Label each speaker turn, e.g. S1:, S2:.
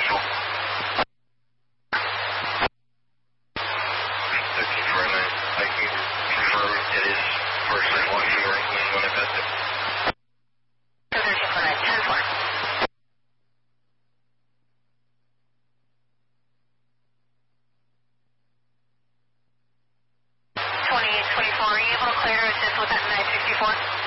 S1: visual. 1349. I can confirm it is first and watching or when it passed it.
S2: 1349, 10-4. 2824, are you able to clear assist with that 964?